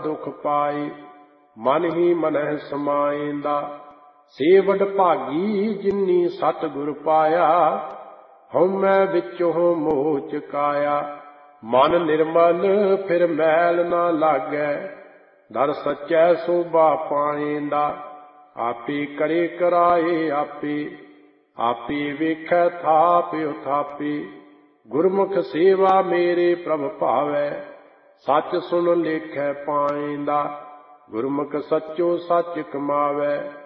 दुख पाए, मन ही मनह समाएंदा। से वड भागी जिन्नी सतगुर पाया, हउमੈ विचों मोह चुकाया। मन निर्मल फिर मैल ना लागै, दर सच्चै शोभा पाएंदा। आपे करे कराए आपे, आपे वेखै थाप उथापे। गुरमुख सेवा मेरे प्रभ भावै, सच सुन लेखै पाएंदा। गुरमुख सच्चो सच कमावै,